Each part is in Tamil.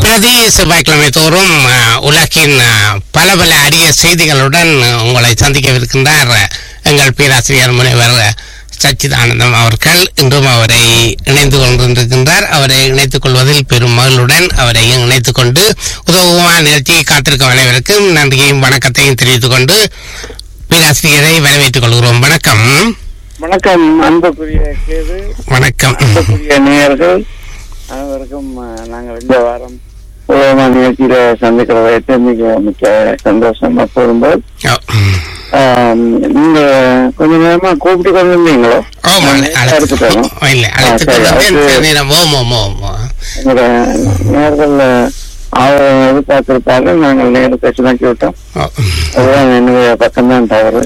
பிரதி செவ்வாய்க்கிழமை தோறும் உலகின் பல பல அரிய செய்திகளுடன் உங்களை சந்திக்கவிருக்கின்றார் எங்கள் பேராசிரியர் முனைவர் சச்சிதானந்தம் அவர்கள். இன்றும் அவரை இணைந்து கொண்டிருக்கின்றார். அவரை இணைத்துக் கொள்வதில் பெரும் மகிழ்வுடன் அவரை இணைத்துக் கொண்டு உதவுமான நிகழ்ச்சியை காத்திருக்கும் அனைவருக்கும் நன்றியையும் வணக்கத்தையும் தெரிவித்துக் கொண்டு பேராசிரியரை வரவேற்றுக் கொள்கிறோம். வணக்கம். வணக்கம் அன்புக்குரிய கேது. வணக்கம் அன்புக்குரிய நேயர்கள் அனைவருக்கும் நாங்கள் இந்த வாரம் உலகமான நிகழ்ச்சியில சந்திக்கிறத மிக சந்தோஷம். அப்போதும்போது நீங்க கொஞ்ச நேரமா கூப்பிட்டு கொண்டிருந்தீங்களோ? நேர்கள் எதிர்பார்த்திருப்பாங்க. நாங்கள் நேரம் பேச்சு தான் கேட்டோம். அதுதான் என்னுடைய பக்கம்தான் தவறு.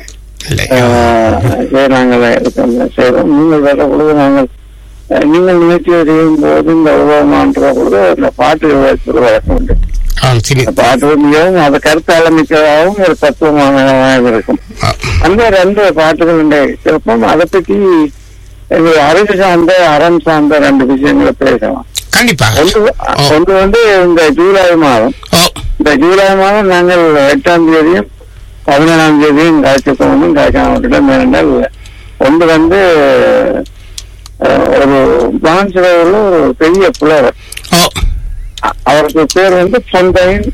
நாங்கள் செய்யறோம். நீங்கள் வர பொழுது நீங்கள் நிகழ்ச்சியை செய்யும் போது இந்த உலகமான்ற பொழுது அந்த பாட்டு வழக்கம் உண்டு. பாட்டு மிகவும் அதை கருத்து ஆரம்பிக்கிறதாகவும் ஒரு தத்துவமானதாக இருக்கும். அந்த ரெண்டு பாட்டுகளுடைய சிறப்பம் அதை பற்றி அறிவு சார்ந்த அறம் சார்ந்த ரெண்டு விஷயங்களை பேசலாம். ஒன்று வந்து இந்த ஜூலை மாதம் நாங்கள் 8ஆம் தேதியும் 17ஆம் தேதியும் காய்ச்சல் காய்ச்சாமட்டிடம். ஏனென்றால் ஒன்று வந்து ஒரு பிரான்சில் ஒரு பெரிய புலவர், அவருக்கு பேர் வந்து ஃபொண்டைன்.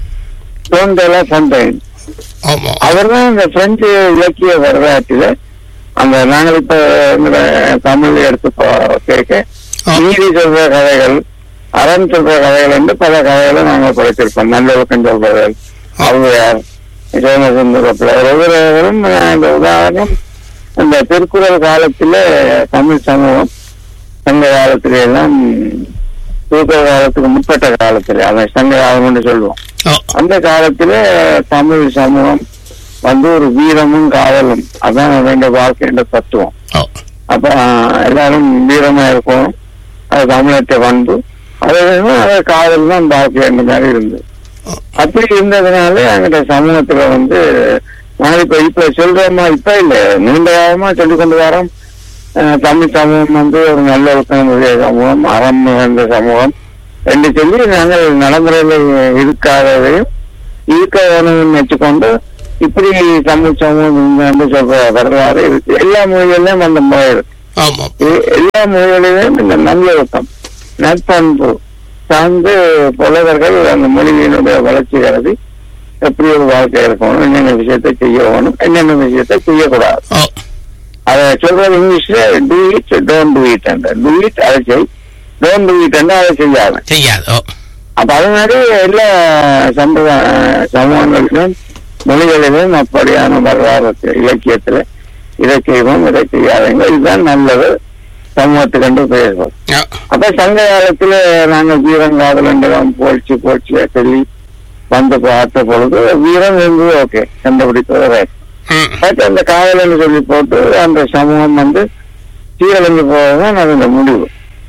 அவர் தான் இந்த பிரெஞ்சு இலக்கிய வரலாற்றில அந்த நாங்கள் இப்ப தமிழ் எடுத்து கேட்க நீதி சொல்ற கதைகள், அறம் சொல்ற கதைகள் என்று பல கதைகளை நாங்கள் படிச்சிருப்போம். நல்லொழுக்கம் சொல்றவர்கள், ஔவையார், சோமசுந்தர பிள்ளைவர், ஒவ்வொருவரும் இந்த உதாரணம் இந்த திருக்குறள் காலத்தில தமிழ் சமூகம் சங்க காலத்தில எல்லாம் திருக்குறள் காலத்துக்கு முற்பட்ட காலத்துல அதை சங்க காலம் என்று சொல்லுவோம். அந்த காலத்தில தமிழ் சமூகம் வந்து ஒரு வீரமும் காதலும் அதான் வேண்டிய வாழ்க்கை என்ற தத்துவம். அப்ப எல்லாரும் வீரமா இருக்கணும், அது தமிழற்ற பண்பு, அதை காதல் தான் வாழ்க்கை என்ற மாதிரி இருந்தது. அப்படி இருந்ததுனால எங்களுடைய சமூகத்துல வந்து நான் இப்ப சொல்றோமா, இப்ப இல்ல நீண்ட காலமா சொல்லிக் கொண்டு வரோம். தமிழ் சமூகம் வந்து ஒரு நல்ல சமூகம், அறம் நிறைந்த சமூகம் என்று சொல்லி நாங்கள் நடைமுறையில இருக்காததையும் இருக்க வேணும்னு வச்சுக்கொண்டு இப்படி தமிழ் சமூகம் சொல்ற வரலாறு இருக்கு. எல்லா மொழிகளிலும் அந்த முறை இருக்கு. எல்லா மொழிகளிலும் இந்த நல்லொழுக்கம் நற்பண்பு சார்ந்து புலவர்கள் அந்த மொழியினுடைய வளர்ச்சி கருதி எப்படி ஒரு வாழ்க்கை இருக்கணும், என்னென்ன விஷயத்தை செய்யணும், என்னென்ன விஷயத்தை செய்யக்கூடாது. அதை சொல்றது இங்கிலீஷ்ல do it don't do it என்ற, டூ இட் அதை செய், டோன்ட் டூ இட் என்ற அதை செய்யாது. அப்ப அது மாதிரி எல்லா சமூகங்களிலும் மொழிகளிலும் அப்படியான வரலாறு இலக்கியத்துல இதை செய்வோம், இதை செய்யாதீங்க, இதுதான் நல்லது சமூகத்துக்கு என்று பேசுவோம். அப்ப சங்க காலத்துல நாங்கள் வீரங்காதல் என்றுதான் போச்சு சொல்லி வந்து பார்த்த பொழுது வீரம் இருந்தது. ஓகே, கண்டுபிடிப்பது அந்த காதல்னு சொல்லி போட்டு அந்த சமூகம் வந்து சீரழிஞ்சு போவதுதான் அதோட முடிவு.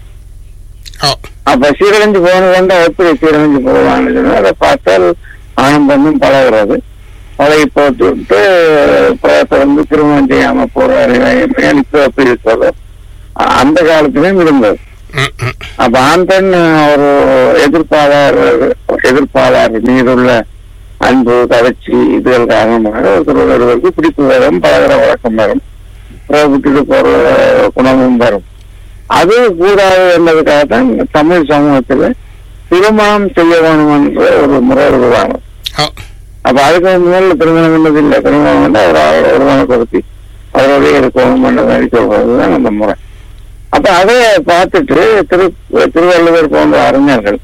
அப்ப சீரழிஞ்சு போனது எப்படி சீரழிஞ்சு போவான்னு சொன்னா அதை பார்த்தால் ஆனந்தமும் பழகிறது. பழகி போட்டு வந்து திருமணம் செய்யாம போறாரு எப்படி இருக்கிறது அந்த காலத்திலும் இருந்தது. அப்ப ஆண் பெண் ஒரு எதிர்ப்பாளர் மீதுள்ள அன்பு கவர்ச்சி இதுகள் காரணமாக ஒருவருக்கு பிடிப்பு வரும், பழகிற வழக்கம் வரும், விட்டுட்டு போற குணமும் வரும். அது கூடாது என்பதற்காகத்தான் தமிழ் சமூகத்துல திருமணம் செய்ய வேணும் என்ற ஒரு முறை உருவாகும். அப்ப அதுக்கு முதல்ல திருமணம் பண்ணது இல்லை. திருமணம் வந்து ஒருவனை கொடுத்து அவரோடய இருக்கணும் என்ற மாதிரி சொல்றதுதான் அந்த முறை. அப்ப அதை பார்த்துட்டு திருவள்ளுவர் போன்ற அறிஞர்கள்,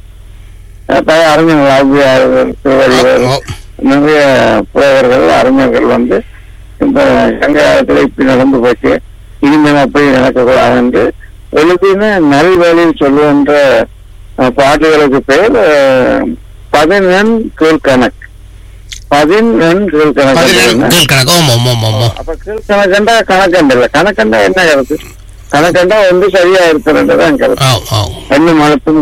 திருவள்ளுவர், நிறைய புலவர்கள் அறிஞர்கள் வந்து இந்த சங்க காலத்துல இப்படி நடந்து போச்சு, இனிமேல் அப்படி நடக்கக்கூடாது என்று எழுதின நல்வழியில் சொல்லுகின்ற பாட்டுகளுக்கு பேர் 11 கீழ்கணக்கு. 11 கீழ்கணக்கு. அப்ப கீழ்கணக்கண்டா கணக்கண்ட இல்ல, கணக்கண்டா என்ன கருத்து? கணக்கண்டா வந்து சரியா இருக்கிறதுதான் கருத்து. என்ன மனத்தும்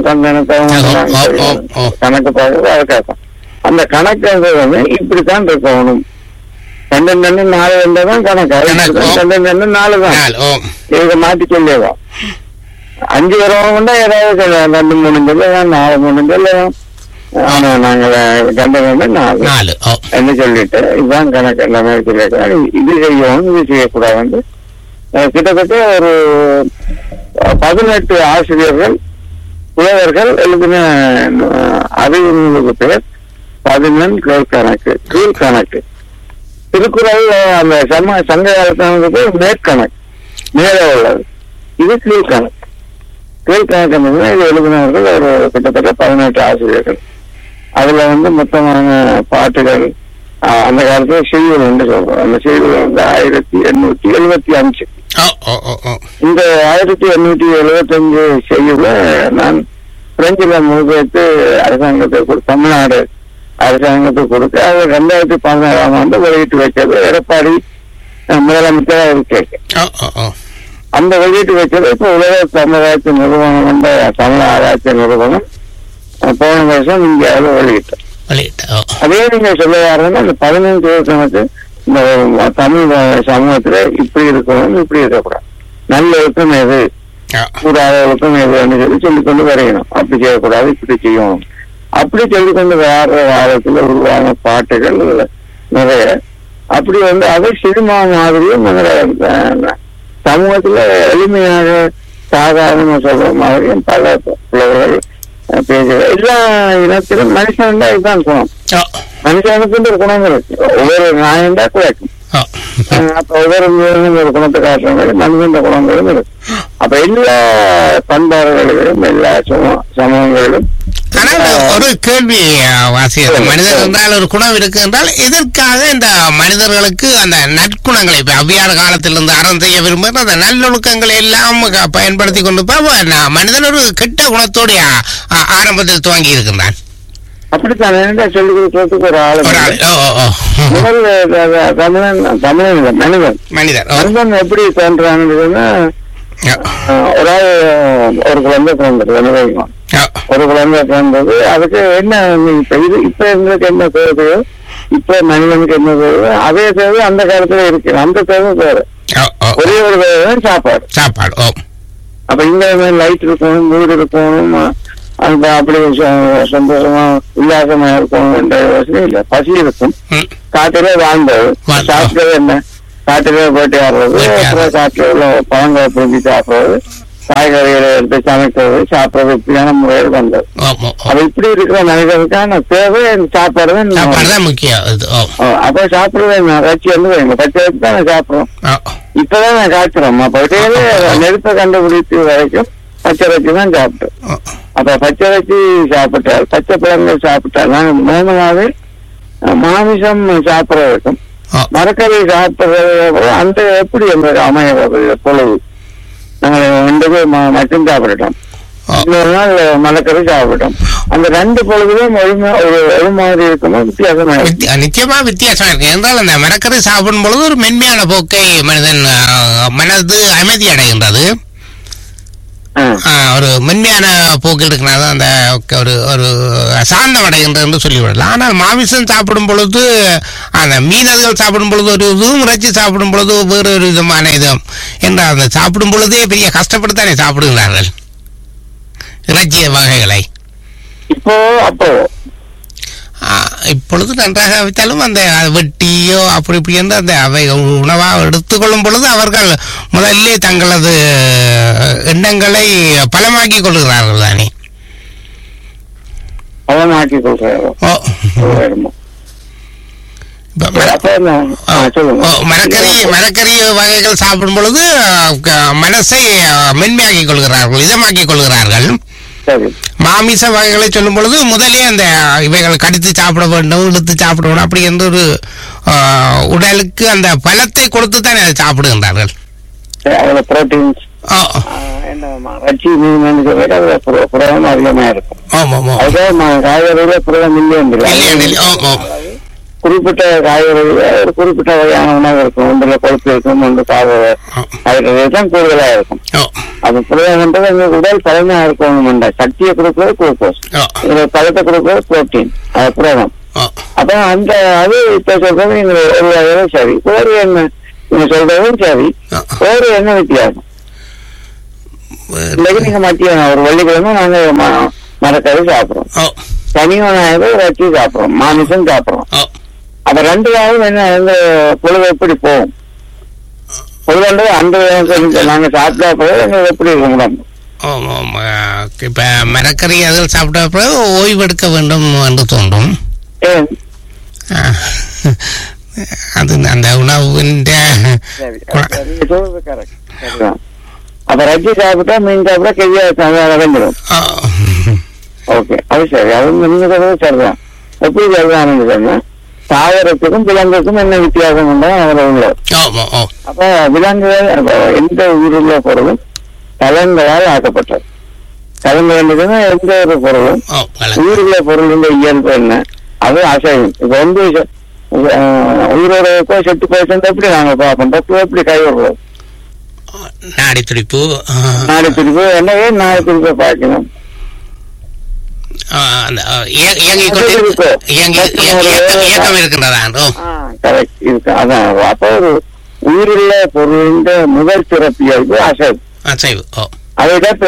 கணக்கு பார்க்கறது அதுக்காக. அந்த கணக்குன்றது வந்து இப்படித்தான் இருக்கணும். 2 4 என்றதான் கணக்கு. 2 4 தான் இதை மாற்றி சொல்லிடுவோம். 5 வரவங்க ஏதாவது சொல்லலாம், 2 3 சொல்லலாம், 4 3 சொல்லலாம், ஆனா நாங்கள் கண்டன 4 4 என்ன சொல்லிட்டு இதுதான் கணக்கு எல்லாமே சொல்லிட்டு இது செய்யணும் இது செய்யக்கூடாது. கிட்டத்தட்ட ஒரு 18 ஆசிரியர்கள் புலவர்கள் எழுதின அறிவுக்கு பேர் 11 கீழ்கணக்கு. திருக்குறள் அந்த சங்க காலத்து மேற்கணக்கு மேலே உள்ளது. இது கீழ்கணக்கு. கீழ்கணக்கு இது எழுதினவர்கள் ஒரு கிட்டத்தட்ட 18 ஆசிரியர்கள். அதுல மொத்தமான பாட்டுகள் அந்த காலத்துல செய்யுள் என்று சொல்றோம். அந்த செய்யுள் 1875. இந்த 1875 செய்யுள்ள நான் பிரெஞ்சில மொழிபெயர்த்து அரசாங்கத்தை தமிழ்நாடு அரசாங்கத்துக்கு கொடுக்க அது 2016ஆம் ஆண்டு வெளியிட்டு வைக்கிறது எடப்பாடி முதலமைச்சராக இருக்க. அந்த வெளியிட்டு வைக்கிறது இப்ப உலக சமுதாயத்து நிறுவனம் கொண்ட தமிழ் ஆராய்ச்சி நிறுவனம் போன வருஷம் இந்தியாவில் வெளியிட்டோம். அதே நீங்க சொல்ல வாருன்னா இந்த 15 வருஷத்துக்கு இந்த தமிழ் சமூகத்துல இப்படி இருக்கணும் இப்படி இருக்கக்கூடாது, நல்ல ஒழுக்கம் எது கூடாத ஒழுக்கம் எதுன்னு சொல்லிக்கொண்டு வரையணும். அப்படி செய்யக்கூடாது இப்படி செய்யணும் அப்படி சொல்லிக்கொண்டு வர காலத்துல உருவான பாட்டுகள் நிறைய. அப்படி அதை சினிமா மாதிரியும் சமூகத்துல எளிமையாக சாதாரண சொல்ற மாதிரியும் பல புலவர்கள் பேசுகிற. எல்லா இனத்திலும் மனுஷன் தான் இதுதான் குணம். மனுஷனுக்கு ஒரு குணம் இருக்கு. ஒவ்வொரு நாயம் தான் குறைக்கும். அப்ப ஒவ்வொரு ஒரு குணத்தை காட்டுற மனிதன் குணங்களும் இருக்கு. அப்ப எல்லா பண்பாடுகளிலும் எல்லா சமூகங்களிலும். ஆனால் ஒரு கேள்வி வாசியது, மனிதர் என்றால் ஒரு குணம் இருக்கு என்றால் எதற்காக இந்த மனிதர்களுக்கு அந்த நற்குணங்களை இப்ப அவ்வியார காலத்திலிருந்து அறம் செய்ய விரும்புகிற அந்த நல்லொழுக்கங்களை எல்லாம் பயன்படுத்தி கொண்டு மனிதன் ஒரு கெட்ட குணத்தோட ஆரம்பத்தில் துவங்கி இருக்கின்றான். அப்படித்தான் சொல்லி கொடுக்கறதுக்கு ஒரு ஆளு தமிழன் மனிதன் எப்படி தோன்றான்னு ஒரு ஆள் ஒரு குழந்தை தோன்றது ஒரு குழந்தை தோன்றது. அதுக்கு என்ன இப்ப எங்களுக்கு என்ன தேவையோ இப்ப மனிதனுக்கு என்ன தேவை அதே தேவை அந்த காலத்துல இருக்கு. அந்த தேவை வேற ஒரே ஒரு தேவை சாப்பாடு. அப்ப இந்த லைட் இருக்கணும், வீடு இருக்கணும், அந்த அப்படி சந்தோஷமா உல்லாசமா இருக்கணும் என்ற யோசனை இல்ல. பசி இருக்கும், காட்டிலே வாழ்ந்தது, சாப்பிட்டது என்ன காட்டிலே போட்டி ஆடுறது, அப்புறம் காட்டில உள்ள பழங்களை புரிஞ்சு சாப்பிடுறது, காய்கறிகளை எடுத்து சமைக்கிறது, சாப்பிடுறது, இப்படியான முறையில் வந்தது. அப்ப இப்படி இருக்கிற மனிதனுக்கான தேவை சாப்பாடு முக்கியம். அப்ப சாப்பிடுறது கட்சி வைங்க பச்சை வச்சு தான் சாப்பிடுறோம். இப்பதான் நான் காய்ச்சுறோம். அப்ப நெருப்பை கண்டுபிடித்து வரைக்கும் பச்சை வச்சு தான் சாப்பிட்டோம். அப்ப பச்சை வச்சு சாப்பிட்டால் பச்சை பழங்கள் சாப்பிட்டால் நாங்கள் மோமனாவே மாமிசம் சாப்பிடுறதுக்கும் மரக்கறி சாப்பிடுறது அந்த எப்படி அந்த அமைகிறது பொழுது நாங்கள் மட்டும் சாப்பிடட்டோம். இன்னொரு நாள் மரக்கறி சாப்பிட்டோம். அந்த 2 பொழுதும் ஒரு மாதிரி இருக்குமோ வித்தியாசமா நிச்சயமா வித்தியாசம் இருக்கு. என்றால் அந்த மரக்கறி சாப்பிடும் பொழுது ஒரு மென்மையான போக்கை மனிதன் மனது அமைதி அடைகின்றது. ஒரு மென்மையான போக்கு இருக்கிறனால அந்த ஒரு சாந்தம் அடைகின்றது சொல்லிவிடலாம். ஆனால் மாமிசம் சாப்பிடும் பொழுது அந்த மீனர்கள் சாப்பிடும் பொழுது ஒரு இதுவும் இறைச்சி சாப்பிடும் பொழுது வேறு ஒரு விதமான இதுவும் என்றால் அந்த சாப்பிடும் பொழுதே பெரிய கஷ்டப்பட்டுத்தானே சாப்பிடுகிறார்கள் இறைச்சி வகைகளை. இப்பொழுது நன்றாக வைத்தாலும் அந்த வெட்டியோ அப்படி இப்படி என்று அந்த அவை உணவாக எடுத்துக்கொள்ளும் பொழுது அவர்கள் முதல்ல தங்களது எண்ணங்களை பலமாக்கிக் கொள்கிறார்கள் தானே. மரக்கறி வகைகள் சாப்பிடும் பொழுது மனசை மென்மையாக்கிக் கொள்கிறார்கள், இதமாக்கிக் கொள்கிறார்கள். மாமிச வகைகளை சொல்லும் பொழுது முதலே அந்த இவைகள் கடித்து சாப்பிட வேண்டும், இழுத்து சாப்பிட வேண்டும் அப்படி என்று ஒரு உடலுக்கு அந்த பலத்தை கொடுத்து தான் அதை சாப்பிடுகின்றார்கள். குறிப்பிட்ட காய்கறிகள் ஒரு குறிப்பிட்ட வகையான உணவு இருக்கும். ஒன்றுல கொழுப்பு இருக்கும், ஒன்று தான் கூடுதலா இருக்கும். அது புரதம்ன்றது எங்களுக்கு உடல் பழமையா இருக்கணும். சக்தியை கொடுக்கறது குளுக்கோஸ், பழத்தை கொடுக்கறது புரோட்டீன், அது புரதம். அப்ப அந்த அது இப்ப சொல்றது நீங்க ஒரு வகையில சரி, வேறு என்ன நீங்க சொல்றதும் சரி, வேறு என்ன வித்தியாசம்? இன்னைக்கு நீங்க மத்தியானம் ஒரு வெள்ளிக்கிழமை நாங்க மரக்கறி சாப்பிடுறோம். சனிவனாக வச்சு சாப்பிடுறோம், மாமிசம் சாப்பிடுறோம். அப்ப 2 நாளும் என்ன எங்க பொழுது எப்படி போகும்? பொழுது அந்த நாங்க சாப்பிட்டா பிறகு எங்களுக்கு எப்படி இருக்கும் உடம்பு? இப்ப மரக்கறி அதில் சாப்பிட்ட பிறகு ஓய்வு எடுக்க வேண்டும் என்று தோன்றும். அது அந்த உணவின் அப்ப ரஜி சாப்பிட்டா மீன் சாப்பிட்டா கையா நடந்துடும். ஓகே, அது சரி. அது நீங்க சொல்றது சரிதான். எப்படி சரிதான் சொன்னா தாவரத்துக்கும் விலங்குக்கும் என்ன வித்தியாசம் உண்டா அதுல உள்ள. அப்ப விலங்குகள் எந்த உயிருள்ள பொருளும் கலங்களால் ஆக்கப்பட்டது. கலங்க வேண்டியதுன்னா எந்த ஒரு பொருளும் உயிருள்ள பொருளுடைய இயல்பு என்ன, அது அசையும். இப்ப வந்து உயிரோட செத்து போயிட்டு எப்படி நாங்க பார்ப்போம், தப்பு எப்படி கைவிடுறோம்? நாடி துடிப்பு என்னவே நாடி துடிப்பை பார்க்கணும். அப்ப ஒரு உயிருள்ள பொருளின் முதல் சிறப்பியல்பு அசைவு. அதைதான்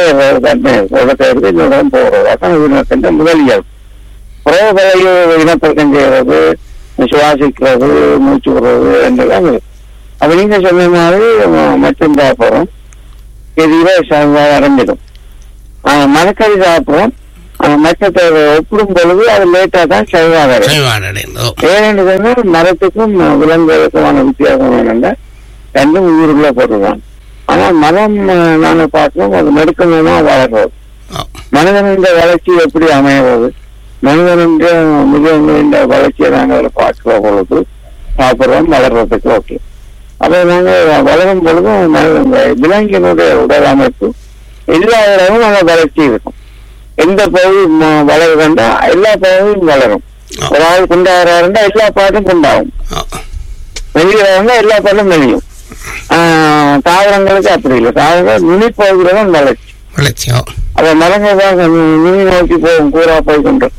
போறது உயிரினத்தின் முதல் இயல்பு. புறவகையில் இனப்பெருக்கம் செய்யறது, சுவாசிக்கிறது, மூச்சு விடுறது என்றெல்லாம் இருக்கு. அப்ப நீங்க சொன்ன மாதிரி மட்டும் சாப்பிடுறோம், எதிர அடைஞ்சிடும். மரக்கறி சாப்பிடுறோம், மற்றத்தை ஒப்பிடும் பொழுது அது லேட்டா தான் செல்வாடடையும். ஏனென்று மரத்துக்கும் விலங்குகளுக்குமான வித்தியாசம் என்னென்ன, 2 உயிருள்ள பொருள் தான். ஆனா மரம் நாங்க பார்க்கிறோம், அது நெருக்கமா வளர்றது. மனிதனின் வளர்ச்சி எப்படி அமைகிறது, மனிதனின் மிருகங்களின் வளர்ச்சியை நாங்கள் பார்க்கிற பொழுது சாப்பிடுறோம், வளர்றதுக்கு ஓகே. அப்ப நாங்க வளரும் பொழுது விலங்கினுடைய உடல் அமைப்பு எல்லா இடமும் நல்ல வளர்ச்சி இருக்கும். எந்த பகுதி வளருதுண்டா எல்லா பகுதியும் வளரும். ஒரு ஆள் குண்டாகிறாருண்டா எல்லா பாட்டும் குண்டாகும், மெலிகிறாருந்தா எல்லா பாட்டும் மெலியும். தாவரங்களுக்கு அப்படி இல்லை, தாவரங்கள் நுனி பகுதியில்தான் வளர்ச்சி. அப்ப மரங்கள் தான் நுனி நோக்கி போகும், கூறா போய் கொண்டு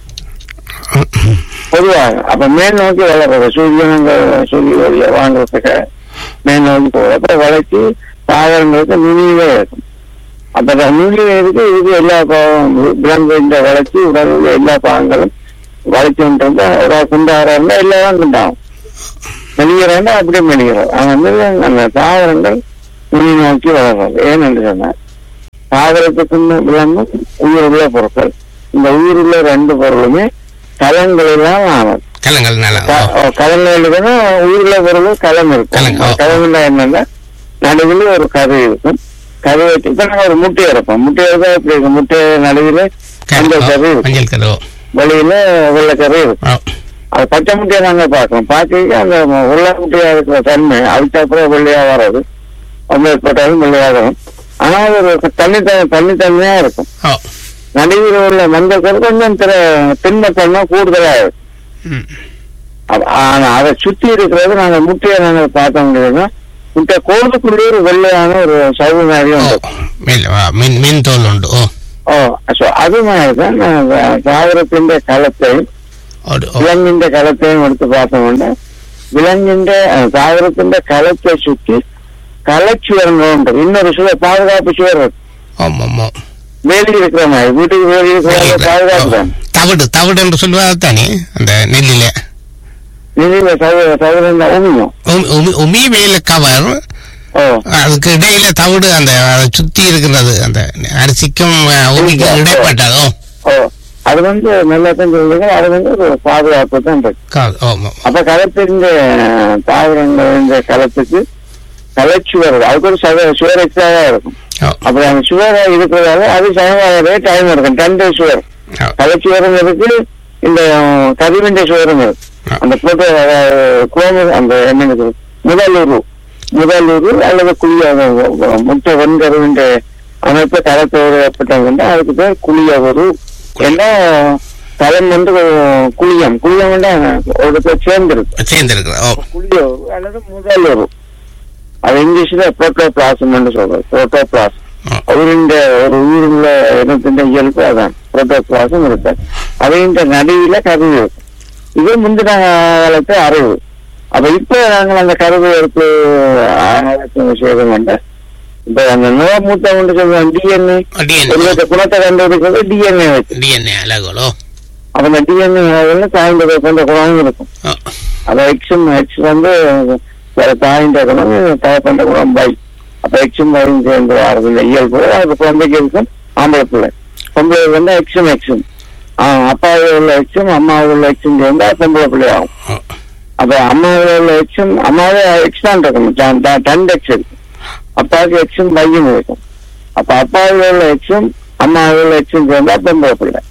பொதுவாக. அப்ப மேல் நோக்கி வளர்றது, சூரிய ஒளிய வாங்குறதுக்கு மேல் நோக்கி போகுது. அப்ப வளர்ச்சி தாவரங்களுக்கு நுனியிலே இருக்கும். அப்ப நுனியில இருக்கு, இது எல்லா விலங்குகளின் வளர்ச்சி உடலில் எல்லா பாகங்களும் வளர்ச்சி இருந்தா குண்டாகிறா எல்லாம் குண்டாகும், மெலிகிறாண்டா அப்படியே மெலிகிறோம். அந்த தாவரங்கள் நுனி நோக்கி வளர்றது. ஏன்னு சொன்னா தாவரத்துக்கும் விலங்கும் உயிருள்ள பொருட்கள். இந்த உயிருள்ள 2 பொருளுமே கலங்களெல்லாம் ஆனது. கலங்கள் உயிருள்ள பொருள் கலம் இருக்கும். கலங்கள்னா என்னன்னா நடுவில் ஒரு கதை இருக்கும். கதை வச்சு இப்ப நாங்க ஒரு முட்டை எடுப்போம். முட்டை எடுத்தா எப்படி இருக்கும், முட்டை நடுவில் மஞ்சள் கறி இருக்கும், வெளியில வெள்ளைக்கறி இருக்கும். அது பச்சை முட்டையை நாங்க பார்க்கணும். பார்க்க அந்த வெள்ளை முட்டையா இருக்கிற தன்மை அதுக்கப்புறம் வெள்ளையா வர்றது, போட்டாலும் வெள்ளையாகும். ஆனா அது ஒரு தனித்தன்மையா இருக்கும். நடுவில் உள்ள மஞ்சள் கரு கொஞ்சம் திண்மத்தன்மை கூடுதலா இருக்கும். ஆனா அதை சுத்தி இருக்கிறது நாங்க முட்டையை நாங்க பார்க்க முடியுதுன்னா முட்டை கோதுக்குள்ளே ஒரு வெள்ளையான ஒரு சவு மாதிரியும் மீன் தோல் உண்டு. அது மாதிரிதான் தாவரத்தின் களத்தையும் விலங்கின் களத்தையும் எடுத்து பார்த்தோம்னா விலங்கின் தாவரத்தின் களத்தை சுற்றி கலைச்சுவரங்கள் இன்னொரு சுவர், பாதுகாப்பு சுவர் வேலி இருக்கிற மாதிரி வீட்டுக்கு வேலி இருக்கிற பாதுகாப்பு தான். தவிடு என்று சொல்லுவாங்க தானே அந்த நெல்லில உமி மேல கவர், அதுக்கு இடையில தவிடு அந்த சுத்தி இருக்கிறது, அந்த அரிசிக்கும் உமிக்கும் இடைப்பட்டதோ அது நல்லா தான் சொல்லுங்க. அது ஒரு பாதுகாப்பு தான் இருக்கு. அப்ப களத்தின் தாவரங்கள் களத்துக்கு கலைச்சுவர், அதுக்கு ஒரு சுவர் எக்ஸ்ட்ராவா இருக்கும். அப்படி அந்த சுவரா இருக்கிறதால அது சமமாகவே டைம் இருக்கும். 2 சுவர் கலைச்சுவரும் இருக்கு, இந்த கதிவிண்ட சுவரும் இருக்கு. அந்த போட்டோ அந்த என்ன முதலூர் அல்லது குழிய முட்டை வெண்கருவின்ற அமைப்பு களத்தோடு ஏற்பட்டது, அதுக்கு பேர் குழியவரு. ஏன்னா களம் குழியம் ஒரு பேர் சேர்ந்திருக்கு குழியவரு அல்லது முதலூர். அது இங்கிலீஷ்ல புரோட்டோபிளாசம் சொல்றது. புரோட்டோபிளாசம் அவருடைய ஒரு உயிருள்ள இனத்தின் இயல்பு அதான் புரோட்டோபிளாசம் இருக்கு. அவையின் நடுவில கருவி இருக்கும். இது முந்தின காலத்து அறிவு. அப்ப இப்ப நாங்கள் அந்த கருவை எடுத்து செய்தோம். இப்ப அந்த நோமூத்த ஒன்று சொல்லுவோம் டிஎன்ஏ, குணத்தை கண்டுபிடிக்கிறது டிஎன்ஏ வச்சு. அப்ப இந்த டிஎன்ஏ தாய்ந்த கொண்ட குணமும் இருக்கும். அப்ப எக்ஸ் வந்து தாய்ந்த குணம் தகப்பண்ட குணம் பை. அப்ப எக்ஸும் பையும் சேர்ந்து வாரது இந்த இயல்பு அது குழந்தைக்கு இருக்கும். ஆம்பளை பிள்ளை பொம்பளை வந்து எக்ஸும் அப்பாவில் உள்ள எக்ஸும் அம்மாவில் உள்ள எக்ஸும் சேர்ந்தா பொம்பளை பிள்ளை ஆகும். அப்ப அம்மாவில் உள்ள எக்ஸும் அம்மாவே எக்ஸ் தான் இருக்கணும், 10 எக்ஸ் இருக்கும். அப்பாவுக்கு எக்ஸும் பையும் இருக்கும். அப்ப அப்பாவில் உள்ள எக்ஸும் அம்மாவில் உள்ள எக்ஸும் சேர்ந்தா பொம்பளை பிள்ளை.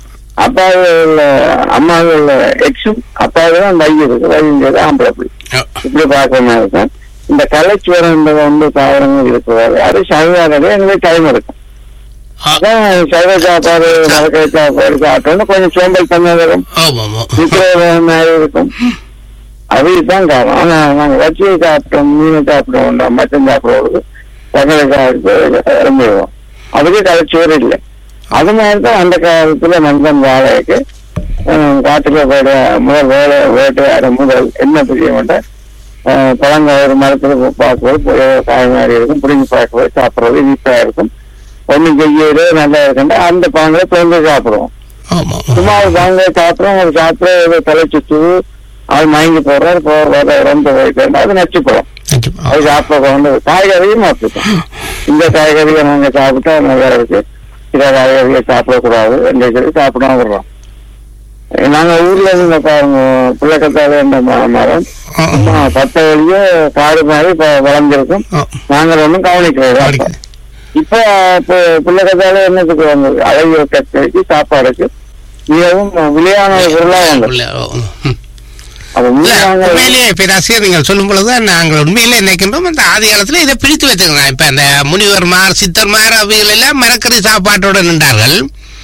அம்மாவில் உள்ள எக்ஸும் அப்பாவுக்கு தான் பை இருக்கு, பையும் சேர்ந்து ஆம்பளை பிள்ளை. இப்படி பார்க்கணும் இருக்கும். இந்த கலைச்சுவரம் வந்து தாவரங்கள் இருக்கிறது அது சைவாகவே எங்களுக்கு டைம் இருக்கும். அதான் சைவ சாப்பாடு மரக்கறி சாப்பாடு சாப்பிட்டோம்னா கொஞ்சம் சோம்பல் தன்மை வரும், மாதிரி இருக்கும். அதுதான் காரணம். ஆனா நாங்க வச்சியை சாப்பிட்டோம், மீனை சாப்பிடுவோம், மட்டன் சாப்பிடுவோம், தகவலை சாப்பிட்டு இறந்துடுவோம். அதுக்கு கலைச்சுவர் இல்லை. அது மாதிரிதான் அந்த காலத்துல மனிதன் வாழைக்கு காட்டுல போயிட முதல் வேட்டையாட முதல் என்ன தெரிய மாட்டேன் பழங்க ஒரு மரத்துல பார்க்கும்போது காய் மாதிரி இருக்கும், பிடிங்கி பார்க்கும்போது சாப்பிட்றது இனிப்பா இருக்கும். ஒண்ணு செய்யறது நல்லா இருக்குன்னா அந்த பழங்களை பிறந்து சாப்பிடுவோம். சும்மா ஒரு பழங்களை சாப்பிடுறோம், ஒரு சாப்பிட தலை சுற்று அது மயங்கி போடுறாரு ரொம்ப போயிட்டு அது நச்சு பழம். அது சாப்பிட கொண்டு காய்கறியும் சாப்பிட்டுட்டோம். இந்த காய்கறியை நாங்க சாப்பிட்டா நல்லா இருக்கு, சில காய்கறியை சாப்பிடக்கூடாது, ரெண்டு சாப்பிடாம விடுறோம். நாங்க ஊர்ல இருந்து பாருங்க பிள்ளைக்கத்தால இந்த மரம் 10 வழியோ காடு மாதிரி வளர்ந்துருக்கும். நாங்கள் ஒன்றும் கவனிக்கிறோம். இப்ப பிள்ளைக்கத்தால என்னத்துக்கு வந்தது அழகிய கட்சிக்கு சாப்பாடுக்கு மிகவும் விலையான பொருளா வந்தது. உண்மையிலேயே பேராசிரியர் நீங்கள் சொல்லும் பொழுதுதான் நாங்கள் உண்மையிலே நினைக்கின்றோம். அந்த ஆதி காலத்துல இதை பிரித்து வைத்திருக்கிறோம். இப்ப அந்த முனிவர்மார் சித்தர்மார் அவைகள் எல்லாம் மரக்கறி சாப்பாட்டோடு நின்றார்கள்.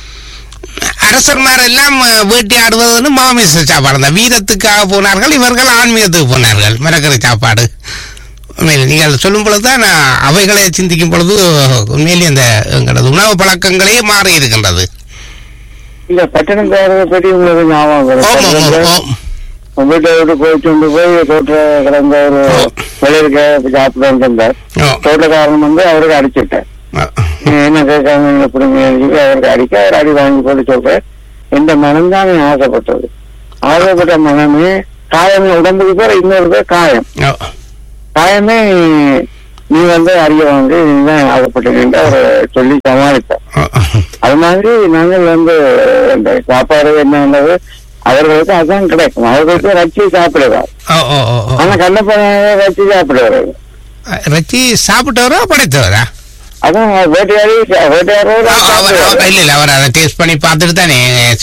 அரசர்மார் எல்லாம் வேட்டையாடுவது மாமிச சாப்பாடு. அந்த வீரத்துக்காக போனார்கள், இவர்கள் ஆன்மீகத்துக்கு போனார்கள். மரக்கறி சாப்பாடு நீங்கள் சொல்லும் பொழுதுதான் அவைகளை சிந்திக்கும் பொழுது உண்மையிலே அந்த எங்களது உணவு பழக்கங்களே மாறி இருக்கின்றது. இல்ல பட்டணக்காரரை பற்றி உங்களுக்கு ஞாபகம் வீட்டை விட்டு போயிட்டு போய் தோட்ட கிடந்த ஒரு விளைவிக்க சாப்பிட இருந்தார். தோட்டக்காரன் வந்து அவருக்கு அடிச்சுட்டார். என்ன கேட்காம பிடிங்க அவருக்கு அடிக்க அவர் அடி வாங்கி போட்டு சொல்ற இந்த மனம் தான் ஆசைப்பட்டது. ஆசைப்பட்ட மனமே காயம் உடம்புக்கு பேர் இன்னொரு பேர் காயம். காயமே நீ வந்து அறிய வாங்கி நீதான் ஆசைப்பட்டீங்க அவர் சொல்லி சமாளிப்போம். அது மாதிரி நாங்கள் வந்து இந்த சாப்பாடு என்னது அவர்களுக்கு அதான் கிடைக்கும். அவர்களுக்கு ரச்சி சாப்பிடுவார். ஆனா கண்ணப்பனையே ரச்சி சாப்பிடுவார். ரச்சி சாப்பிட்டவரா படைத்தவரா? அதான் வேட்டையாடி இல்ல அவர் அதை டேஸ்ட் பண்ணி பார்த்துட்டு தானே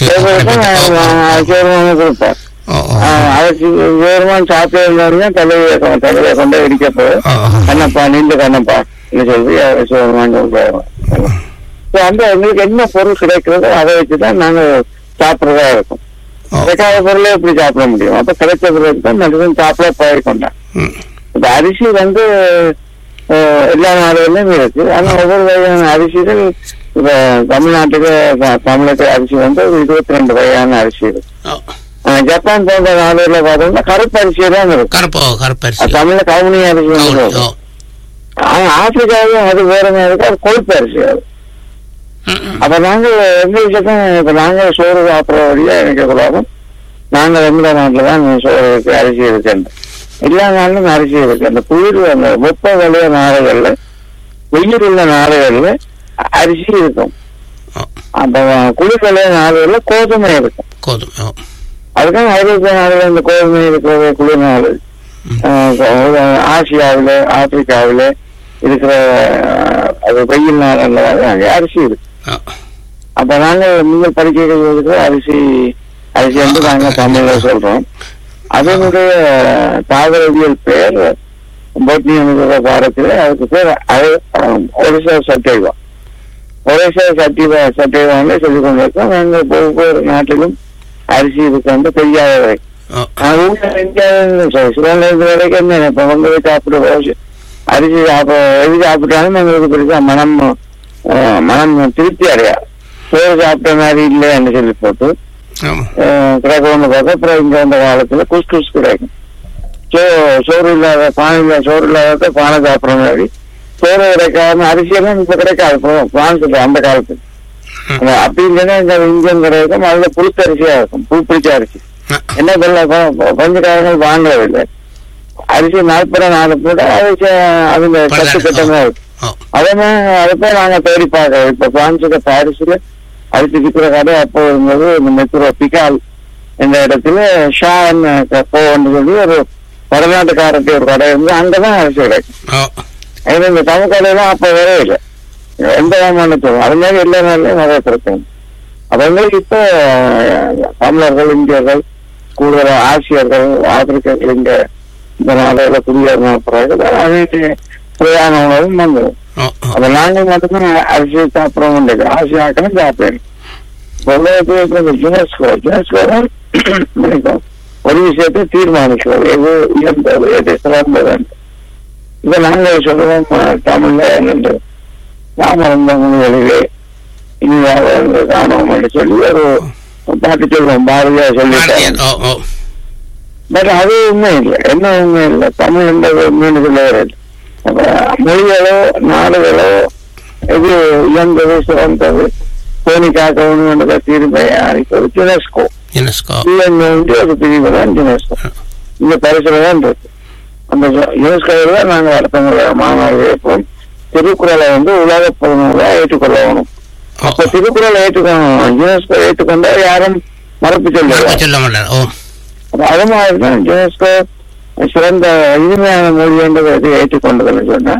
கொடுப்பார். அவர் சிவருமான் சாப்பிட்டு தலையை கொண்டு இடிக்கப்போ கண்ணப்பா நீண்டு கண்ணப்பா சொல்லி சிவருமான் அந்த எங்களுக்கு என்ன பொருள் கிடைக்கிறதோ அதை வச்சுதான் நாங்க சாப்பிடுறதா இருக்கும். கிடைக்காத பொருளே எப்படி சாப்பிட முடியும்? அப்ப கிடைச்ச பொருளுக்கு தான் மனிதன் சாப்பிட பழகிக்கொண்டான். இப்ப அரிசி வந்து எல்லா நாடுகளிலும் இருக்கு. ஆனா ஒவ்வொரு வகையான அரிசிகள் இப்ப தமிழ்நாட்டுக்கு தமிழக அரிசி வந்து 22 வகையான அரிசி இருக்கு. ஜப்பான் போன்ற நாடுகளில் பார்த்தோம்னா கருப்பு அரிசி தான் இருக்கும். தமிழ்ல கவுனி அரிசி வந்து ஆனா ஆப்பிரிக்காவும் அது வேற மாதிரி இருக்கு, அது கொழுப்பு அரிசி. அது அப்ப நாங்க எங்களுக்கு இப்ப நாங்க சோறு சாப்பிட்ற வழியா எனக்கு கூடாது. நாங்க எந்த நாட்டுலதான் சோறு இருக்கு அரிசி இருக்குன்னு எல்லா நாளும் அரிசி இருக்கு. அந்த குளிர் அந்த வெப்ப வலிய நாடுகள்ல வெயில் உள்ள நாடுகள்ல அரிசி இருக்கும். அந்த குளிர் வலிய நாடுகள்ல கோதுமை இருக்கும். அதுக்காக ஐரோப்பிய நாடுகள் இந்த கோதுமை இருக்கிற குளிர் நாடு ஆசியாவில ஆப்பிரிக்காவில இருக்கிற அது வெயில் நாடுகள்ல அங்கே அரிசி இருக்கு. அப்ப நாங்க நீங்கள் படிக்க அரிசி வந்து நாங்க தமிழ்ல சொல்றோம். அதனுடைய தாவரவியல் பேர் போட்னி பாரத்தில் அதுக்கு பேர் ஒரிசா சட்டைவா. ஒரிசா சட்டைவான்னு சொல்லிக் கொண்டிருக்கோம். நாங்க ஒவ்வொரு நாட்டிலும் அரிசி இதுக்கு வந்து தெரியாத வரைக்கும் என்ன இப்ப வந்து சாப்பிட அரிசி எது சாப்பிட்டாலும் எங்களுக்கு பெருசா மனம் திருப்தி அடையாது. சோறு சாப்பிட்ட மாதிரி இல்லைன்னு சொல்லி போட்டு கிடைக்கும்னு பார்த்தா அப்புறம் இங்க அந்த காலத்துல குஸ்குஸ் கிடைக்கும். சோறு இல்லாத சோறு இல்லாத பானை சாப்பிட்ற மாதிரி சோறு கிடைக்காம அரிசியெல்லாம் இப்ப கிடைக்காது. பானை சொல்ற அந்த காலத்துக்கு அப்படி இல்லைன்னா இந்த இந்தியன் கிடைக்கும், அதுல புழுத்தரிசியா இருக்கும், புழு பிடிச்ச அரிசி. என்ன சொல்ல கொஞ்ச காலங்கள் வாங்குறதில்லை. அரிசி 40 போட்டு அரிசி அதுல கட்டு கட்டமா இருக்கு. அதே நாங்க தேடி பார்க்கறோம். இப்ப பிரான்ஸுக்கு பாரிஸ்ல அரிசி விற்கிற கடை அப்போ இருந்தது இந்த மெட்ரோ பிகால் என்ற இடத்துல ஷான் போன்னு சொல்லி ஒரு வடநாட்டுக்காரருக்கு ஒரு கடை இருந்து அங்கதான் அரிசி கிடைக்கும். இந்த தமிழ் கடையெல்லாம் அப்ப வரவே இல்லை, எந்த விதமானத்தும் அது மாதிரி எல்லா நாள்லயும் நிறைய கிடைக்கும். அவங்களுக்கு இப்ப தமிழர்கள், இந்தியர்கள், கூடுதல் ஆசியர்கள், ஆப்பிரிக்கர்கள் இந்த நாடுகளை குடியேறின பிறகு அனைத்து பிரயாண உணவும் வந்துடும். அப்ப நாங்கள் மட்டும்தான் அரிசி சாப்பிடறோம், ஆசியாக்களும் சாப்பிடணும். யுனெஸ்கோ ஒரு விஷயத்தை தீர்மானிக்கிறோம், எது உயர்ந்தது, எது சிறந்தது. இதை நாங்கள் சொல்லுவோம் தமிழ்ல என்று ராமரந்த மொழிகளிலே இனியாக காணோம் என்று சொல்லி ஒரு பாட்டு சொல்லுவோம், பாரதியா சொல்லிட்டாங்க. பட் அது உண்மை இல்லை. என்ன உண்மை இல்லை, தமிழ் என்பது உண்மைன்னு சொல்ல வரையில் மொழிகளோ நாடுகளோ எது உயர்ந்தது சிறந்தது பேணி காக்கணும் என்ற தீர்ப்பை அளிப்பது யுனெஸ்கோ. ஒரு பிரிவு தான் யுனெஸ்கோ. இந்த பரிசுல தான் இருக்கு. அந்த யுனெஸ்கோவில் தான் நாங்கள் அடுத்த முறை மாநாடு வைப்போம். திருக்குறளை உலக பொதுநூலா ஏற்றுக்கொள்ளணும். அப்ப திருக்குறளை ஏற்றுக்கணும், யுனெஸ்கோ ஏற்றுக்கொண்டா யாரும் மறுப்பு சொல்ல மாட்டாங்க. அது மாதிரிதான் யுனெஸ்கோ சிறந்த இனிமையான மொழி என்றதை ஏற்றுக்கொண்டதுன்னு சொன்னா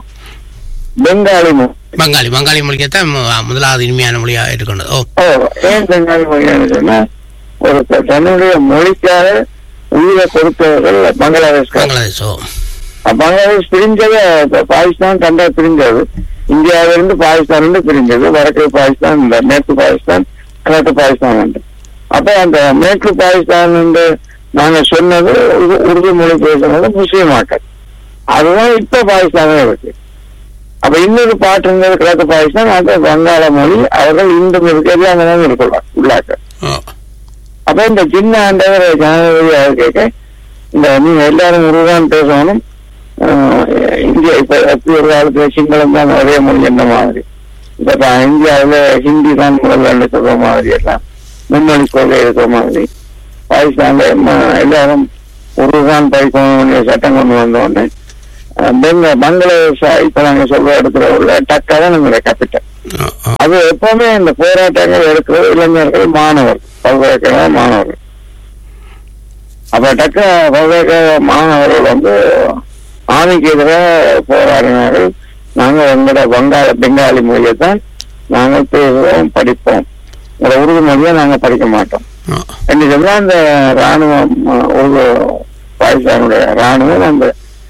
பெங்காலி மொழியத்தான் முதலாவது இனிமையான மொழியா ஏற்றுக்கொண்டது. ஏன் பெங்காலி மொழியான்னு சொன்னா ஒரு தன்னுடைய மொழிக்காக உயிரை கொடுத்தவர்கள் பங்களாதேஷ். பங்களாதேஷ் பிரிஞ்சது, பாகிஸ்தான் தண்டை பிரிஞ்சது, இந்தியாவிலிருந்து பாகிஸ்தான் பிரிஞ்சது. வடக்கு பாகிஸ்தான், மேற்கு பாகிஸ்தான், கிழக்கு பாகிஸ்தான் உண்டு. அப்ப அந்த மேற்கு பாகிஸ்தான் நாங்க சொன்னது உருது மொழி பேசுறது முஸ்லீம் மக்கள், அதுதான் இப்ப பாகிஸ்தானே இருக்கு. அப்ப இன்னொரு பாட்டு இருந்தது கிழக்கு பாகிஸ்தான், அந்த வங்காள மொழி அவர்கள் இன்றும் இருக்கு, எல்லாமே இருக்கலாம் உள்ளாக்க. அப்ப இந்த சின்ன ஆண்டவர் ஜனாதிபதி கேட்க இந்த நீங்க எல்லாரும் உருவான்னு பேசணும். இந்தியா இப்ப எப்படி ஒரு காலத்துல சிங்களம் தான் ஒரே மொழி என்ற மாதிரி, இப்ப இந்தியாவில ஹிந்தி தான் முதல்ல சொல்ற மாதிரி எல்லாம் மும்மொழி கொள்கை இருக்கிற மாதிரி பாகிஸ்தான்ல எல்லாரும் உருவான் படிக்கணும் சட்டம் கொண்டு வந்தோடனே பங்களாதேஷ் இப்ப நாங்க சொல்ற இடத்துல உள்ள டக்கா தான் நம்மளுடைய கேபிட்டல். அது எப்பவுமே இந்த போராட்டங்கள் எடுக்கிற இளைஞர்கள், மாணவர்கள், பல்கலைக்கழக மாணவர்கள். அப்ப டக்கா பல்கலைக்கழக மாணவர்கள் ஆணைக்கு எதிராக போராடினார்கள். நாங்க எங்களோட பெங்காலி மொழியைத்தான் நாங்கள் பேசுவோம், படிப்போம், உங்களோட உருது மொழியை நாங்க படிக்க மாட்டோம் என்று சொன்னா அந்த ராணுவம், உருது பாகிஸ்தானுடைய ராணுவம் அந்த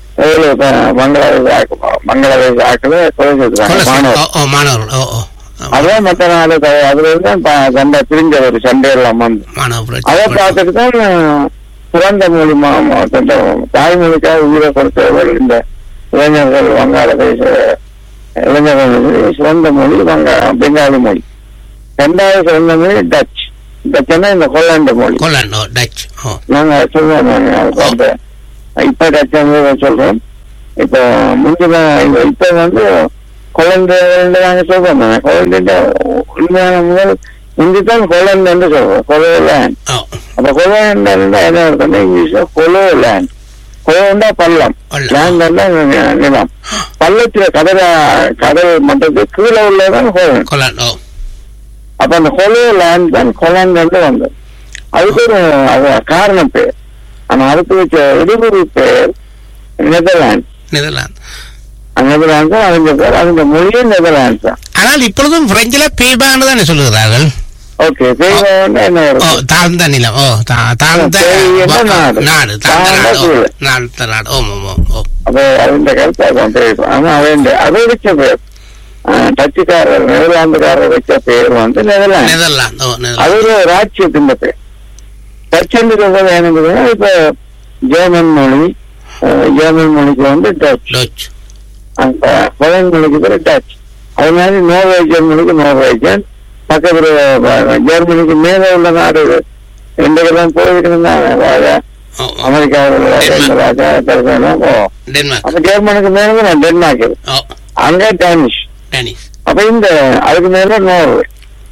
பங்களாதேஷ் ஆக்களை கொலை செய்தாங்க மாணவர்கள். அதான் மற்ற நாடு அதுல இருந்து சண்டை பிரிஞ்ச ஒரு சண்டையெல்லாம் அதை பார்த்துட்டு தான் சிறந்த மொழி தாய்மொழிக்காக உயிரை கொடுத்தவர்கள் இந்த இளைஞர்கள். வங்காளதேச இளைஞர்கள் சிறந்த மொழி பெங்காலி மொழி. இரண்டாவது சிறந்த மொழி டச். டச்சுன்னா இந்த ஹோலாந்து மொழி. நாங்க சொல்றோம் இப்ப டச் சொல்றோம். இப்ப முன்ன இப்ப ஹோலந்து நாங்க சொல்றோம். ஹோலந்து உண்மையான முதல் இந்திதான் ஹோலந்து என்று சொல்றோம், ஹோலோலேண்ட். அப்ப ஹோலோலேண்ட் என்ன இருக்குன்னா இங்கிலீஷ்ல ஹோலோலேண்ட். ஹோலோண்டா பள்ளம், லேண்ட் நிலம். பள்ளத்துல கடல் மட்டத்துக்கு கீழே உள்ளதான் ஹோலண்ட். அப்ப அந்த ஹோலோலேண்ட் தான் ஹோலந்து வந்தது. அதுக்கு ஒரு காரணம் பேர். ஆனா அதுக்கு வச்ச இடுபொருள் பேர் நெதர்லாந்து. நெதர்லாந்து அவங்க பேர், அவங்க மொழியே நெதர்லாந்து தான். ஆனால் இப்பொழுதும் பிரெஞ்சில பேபான்னு தானே சொல்லுகிறார்கள். ஓகே, பேபான்னு என்ன தாழ்ந்த நிலம், தாழ்ந்த நாடு, நாடு. அப்ப அந்த கருத்தை ஆனா அதை வச்ச பேர் டச்சுக்காரர், நெதர்லாந்துக்காரர் வச்ச பேர் நெதர்லாந்து. அது ஒரு ராஜ்யத்தின் பேர். டச் என்று சொல்றது என்னதுன்னா இப்ப ஜெர்மன் மொழி, ஜெர்மன் மொழிக்கு டச், அந்த ஹோலந்து மொழிக்கு பேர் டச். அது மாதிரி நோர்வேஜியன் மொழிக்கு நோர்வேஜியன். பக்கத்துல ஜெர்மனிக்கு மேல உள்ள நாடு ரெண்டுக்கெல்லாம் போயிருக்கணும். அமெரிக்காவில் ராஜா அப்ப ஜெர்மனுக்கு மேல டென்மார்க், அங்க டேனிஷ். அப்ப இந்த அதுக்கு மேல நோர்வே.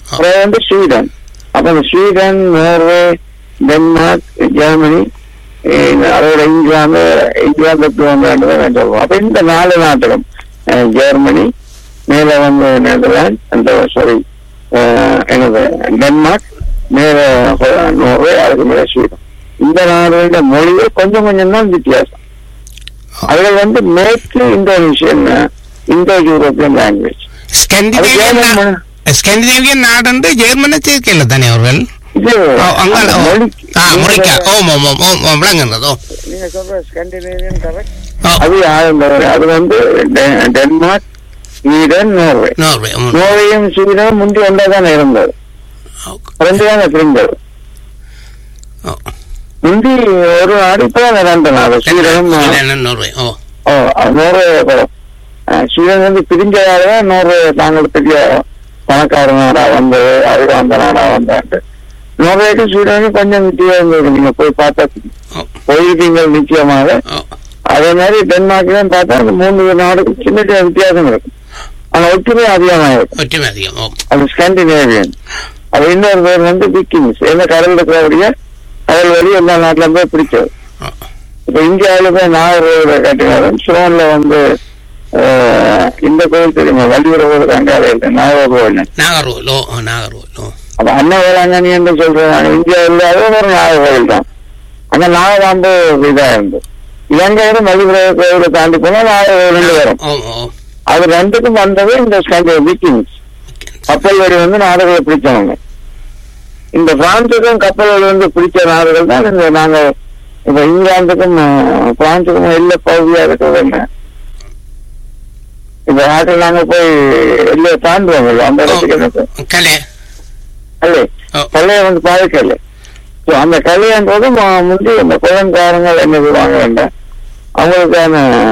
அப்புறம் வந்து ஸ்வீடன். அப்ப இந்த ஸ்வீடன், நோர்வே, டென்மார்க், ஜெர்மனி, அதோட இங்கிலாந்து எப்படி வந்தாண்டுதான் சொல்லுவோம். அப்ப இந்த 4 நாட்டிலும் ஜெர்மனி, மேல வந்து நெதர்லாந்து, அந்த சாரி என்னது டென்மார்க், மேல நோர்வே, அதுக்கு மேல ஸ்வீடன். இந்த நாடுகளோட மொழியே கொஞ்சம் தான் வித்தியாசம். அதுல வந்து மேற்கு இந்தோனேஷியன், இந்தோ யூரோப்பியன் லாங்குவேஜ். ஸ்கandinavian நாடு ஜெர்மனி சேர்க்கையில தானே அவர்கள் இது நீங்க சொல்ற ஸ்கandinavian கரெக்ட். அது வந்து டென்மார்க், ஸ்வீடன், நோர்வேயும் ஸ்வீடனும் முந்தி ஒன்றாதான் இருந்தது. ரெண்டுதான் பிரிந்தது. முந்தி ஒரு நாடு இப்பதான் 2 நாடு, ஸ்வீடனும் நோர்வே. ஸ்வீடன் வந்து பிரிஞ்சதாலதான் நோர்வே தாங்கள் பெரிய பணக்கார நாடா வந்தது, அது அந்த நாடா வந்தாண்டு. நோர்வேக்கு ஸ்வீடனுக்கு கொஞ்சம் வித்தியாசம் இருக்கு. நீங்க போய் பார்த்தா போயிருக்கீங்க நிச்சயமாக. அதே மாதிரி டென்மார்க்லயும் பார்த்தா அந்த 3 நாடுக்கு சின்ன வித்தியாசம் இருக்கு. ஆனா ஒற்றுமை அதிகமாக இருக்கும். அது ஸ்கandinavian. அது இன்னொரு பேர் வந்து விக்கிங்ஸ். எந்த கடல் இருக்கிறபடியா கடல் வழி எல்லா நாட்டுல இருந்து பிடிச்சது. இப்ப இந்தியாவில போய் நாகர்கோவில கட்டினாலும் சிவன்ல வந்து இந்த கோவில் தெரியுமா, வள்ளியூர் அங்கால நாகர்கோவில். அப்ப அண்ணா வேளாங்கண்ணி என்று சொல்றாங்க. இந்தியாவில் ஒரு நாகர்கோவில் தான். அங்க நாகராம்பு இதா இருந்து இலங்கையில மல்லிபுர கோவிலை தாண்டி போனா நாகர்கோவில் வரும். அது 2க்கும் வந்தது இந்த விக்கிங்ஸ். கப்பல் வழி வந்து நாடுகளை பிடிச்சவங்க. இந்த பிரான்சுக்கும் கப்பல் வழி வந்து பிடிச்ச நாடுகள் தான் இந்த நாங்க இப்ப இங்கிலாந்துக்கும் பிரான்சுக்கும் எல்லை பகுதியா இருக்கிறது. என்ன இந்த நாட்டில் நாங்க போய் எல்லையை தாண்டுவோம். அந்த இடத்துக்கு கல்லையை வந்து பாதிக்கல. அந்த கல்லைன்றது முந்தி இந்த குளங்காரங்கள் என்ன சொல்லுவாங்க வேண்டாம், அவங்களுக்கான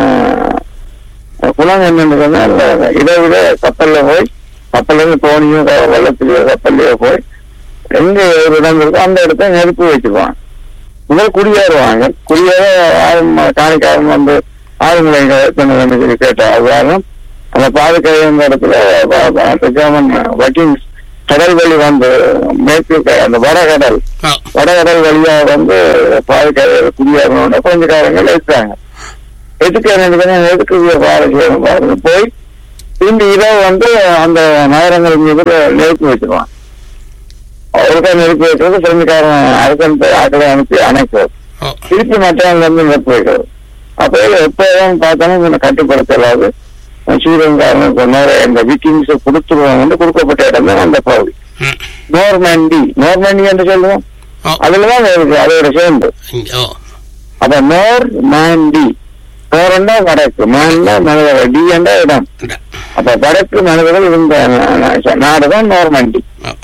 குளம் என்னன்னு சொன்னா இதை விட கப்பல்ல போய், கப்பல்ல இருந்து தோணியும் வெள்ளத்திலேயோ கப்பல்லையோ போய் எங்க ஒரு இடம் இருக்கோ அந்த இடத்த நெருப்பு வச்சிருவாங்க. முதல் குடியேறுவாங்க. குடியேற காணிக்காரன் வந்து ஆளுங்களை சொல்லி கேட்ட உதாரணம் அந்த பாதுகாப்பு இடத்துல ஜெர்மன் வக்கிங்ஸ் கடல் வழி வந்து மேற்கு அந்த வடகடல் வழியா வந்து பாதுகாப்பு குடியேறணும்னு கொஞ்ச காலங்கள் எடுத்தாங்க. எதுக்கு எதுக்கு பாதை செய்யணும் போய் இந்த இரவு வந்து அந்த நகரங்கள் மீது நெருப்பு வச்சிருவான். அவருக்கா நெருப்பு வைக்கிறது சொந்தக்காரன் அரசு ஆக்களை அனுப்பி அணைக்கிறது, திருப்பி மற்றவங்க வந்து நெருப்பு வைக்கிறது. அப்போ எப்போதான் பார்த்தாலும் கட்டுப்படுத்தலாது. ஸ்ரீலங்காரனுக்கு இந்த விக்கிங்ஸ் கொடுத்துருவாங்க. கொடுக்கப்பட்ட இடம் தான் அந்த பகுதி நோர்மண்டி என்று சொல்லுவோம். அதுலதான் இருக்கு அதோட சேர்ந்து. அப்ப நோர்மண்டி, நோரண்டா வடக்கு, மேண்டா மனிதர்கள், டி என்ற இடம். அப்ப வடக்கு மனிதர்கள் இருந்த நாடுதான் நோர்மண்டி.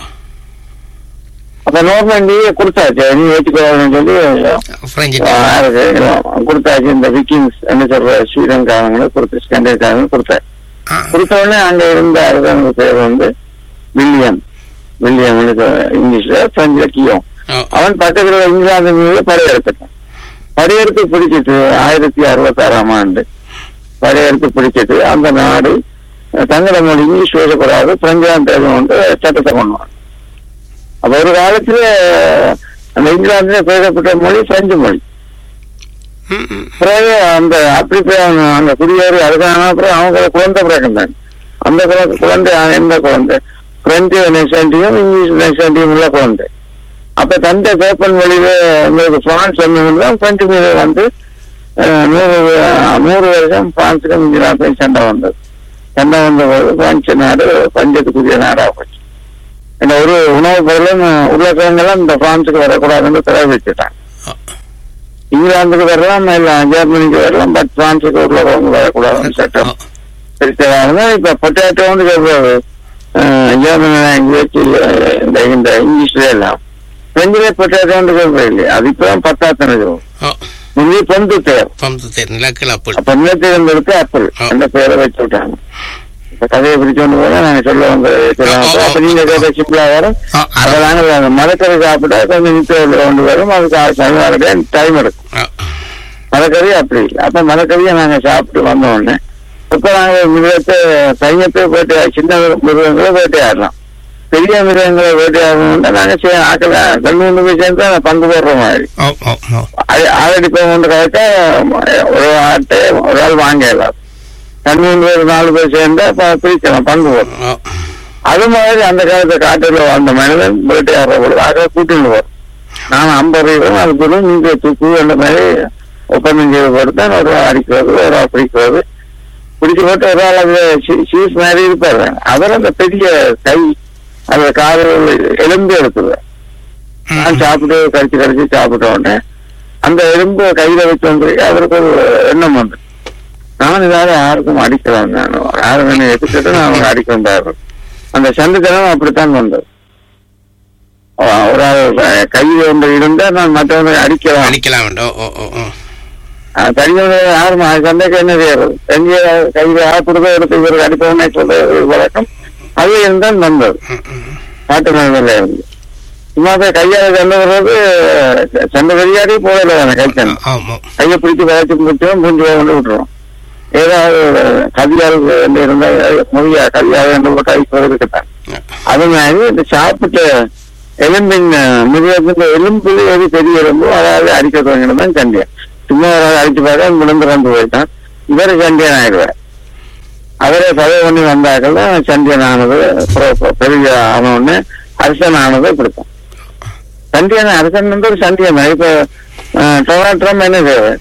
அப்ப நோர்மண்டியை கொடுத்தாச்சு, நீ வச்சுக்கோன்னு சொல்லி கொடுத்தாச்சு. இந்த விக்கிங்ஸ் என்ன சொல்ற ஸ்ரீலங்காரங்களும் கொடுத்து ஸ்கandinavian கொடுத்தாரு. கொடுத்த உடனே அங்க இருந்த அரசங்க பேர் வந்து வில்லியம் இங்கிலீஷ்ல, பிரெஞ்சுல கியோம். அவன் பக்கத்துல இங்கிலாந்து மீது படையெடுத்துட்டான். படையெடுத்து பிடிச்சிட்டு 1666ஆம் ஆண்டு படையெடுத்து பிடிச்சிட்டு அந்த நாடு தங்கள மொழி இங்கிலீஷ் பேசக்கூடாது, பிரெஞ்சுதான் பேசணும் வந்து சட்டத்தை கொண்டுவாங்க. அப்ப ஒரு காலத்துல அந்த இங்கிலாந்துல பேசப்பட்ட மொழி பிரெஞ்சு மொழி. பிறகு அந்த அப்படி அங்க குடியேறி அதுக்கான அப்புறம் அவங்க குழந்தை பிறகுந்தாங்க. அந்த குழந்தை எந்த குழந்தை பிரெஞ்சு நெக்ஸ்டியும் இங்கிலீஷ் நெக்ஸ்டியும் உள்ள குழந்தை. அப்ப தந்த பேப்பன் மொழியில பிரான்ஸ் தான் பிரெஞ்சு மீது வந்து 100 வருஷம் பிரான்ஸுக்கும் இங்கிலாந்துக்கும் சண்டை வந்தது. சண்டை வந்த போது பிரான்ஸ் நாடு பஞ்சத்துக்குரிய நாடா போச்சு. இந்த ஒரு உணவுப் பொருளும் உருளைக்கிழங்கெல்லாம் இந்த பிரான்ஸுக்கு வரக்கூடாதுன்னு தெரிவிச்சுட்டாங்க. இங்கிலாந்துக்கு வரலாம், இல்லை ஜெர்மனிக்கு வரலாம், பட் பிரான்ஸுக்கு உருளைக்கிழங்கு வரக்கூடாதுன்னு சட்டம் பிரித்ததாக. இப்ப பொட்டேட்டோன்னு சொல்றது ஜெர்மனி லாங்குவேஜ் இந்த இங்கிலீஷ்ல எல்லாம் பிரெஞ்சிலே பொட்டேட்டோன்னு சொல்றது இல்லை. அது இப்பதான் 10ஆம் முன்னே பொந்து தேர் அப்ப நிலத்திலிருந்து ஆப்பிள் அந்த பேரை வச்சு விட்டாங்க. இப்ப கதையை பிடிச்சோன்னு போல நாங்க சொல்ல வந்து அப்ப நீங்க கேட்ட சிம்பிளா வரும். அதனால மரக்கறி சாப்பிட்டா கொஞ்சம் நிச்சயம் கொண்டு வரும். அதுக்கு டைம் எடுக்கும். மரக்கறி அப்படி இல்லை. அப்ப மரக்கறியை நாங்க சாப்பிட்டு வந்த உடனே இப்ப நாங்க மிருகத்தை சைன்யத்தை போட்டு சின்ன மிருகங்களை வேட்டையாடலாம். பெரிய மிருகங்களை வேட்டையாடணும்னா நாங்க ஆக்கல 2 போய் சேர்ந்து பங்கு போடுற மாதிரி ஆதடிப்பை கொண்டு கரெக்டா ஒரு ஆட்டை ஒரு ஆள் வாங்கலாம் 4 பேர் சேர்ந்தா பிரிக்கலாம் பங்கு போடுறோம். அது மாதிரி அந்த காலத்துல காட்டுல வாழ்ந்த மனிதன் வேட்டையாடுற பொழுது அதை கூட்டிட்டு வரும். நான் 50 ரூபாய் அது பொருள் நீங்க தூக்கு அந்த மாதிரி ஒப்பந்தம் செய்து போட்டுதான் ஒரு ஆள் அடிக்கிறது ஒரு ஆள் பிடிக்கிறது பிடிச்சு போட்டு ஒரு ஆள் அது சீஸ் மாதிரி இருப்பாரு. அவர் அந்த பெரிய கை அந்த காது எலும்பு எடுத்துது. நான் சாப்பிட்டு கடிச்சு சாப்பிட்ட உடனே அந்த எலும்பு கையில வச்சு வந்து அவருக்கு ஒரு எண்ணம் வந்து நான் இதாவது யாருக்கும் அடிக்கலாம் யாரும் என்ன எடுத்துட்டு நான் அவங்க அடிக்க வந்தாரு. அந்த சண்டைத்தனம் அப்படித்தான் வந்தது. ஒரு கையில ஒன்று இருந்தா நான் மற்றவங்க அடிக்கலாம் தனியாக யாரும் சண்டைக்கு என்ன செய்யறது எங்க கையில ஆப்பிடுதோ எடுத்து இவருக்கு அடிப்பவனே சொல்ற வழக்கம் அது இருந்தால் வந்தது காட்டு மனிதர்ல இருந்து. சும்மா கையால சண்டை வர்றது சண்டை வெளியாடி போகல கை சண்டை கையை பிடிச்சி வளர்ச்சி முடிச்சோம் மூஞ்சி கொண்டு விட்டுருவோம். ஏதாவது கவியால் இருந்தால் மொழியா கவியாக என்று போட்டு அடிப்பதற்குத்தான். அது மாதிரி இந்த சாப்பிட்ட எலும்பின் மிருகத்தின் எலும்பு எது பெரிய எலும்பு அதாவது அடிக்க தொடங்கினதான் சண்டியன். சும்மா அடிச்சு பார்த்தா முடந்து போயிட்டான். இவரு சண்டியன் ஆயிடுவார். அவரே பதவி பண்ணி வந்தாக்கள் தான் சண்டியன் ஆனது பெரிய ஆனோன்னு அரசன் ஆனது கொடுத்தான். சண்டியன் அரசன் சண்டியன் இப்ப டொனால்ட் ட்ரம்ப் என்ன செய்வார்